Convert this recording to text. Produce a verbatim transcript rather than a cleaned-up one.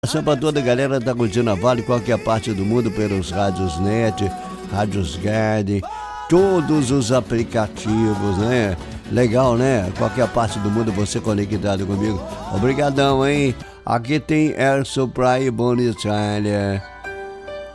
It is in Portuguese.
Abração para toda a galera da Curtindo a Vale, qualquer parte do mundo, pelos rádios net, rádios Garden, todos os aplicativos, né? Legal, né? Qualquer parte do mundo você conectado comigo. Obrigadão, hein? Aqui tem Air Supply Bonnie Tyler.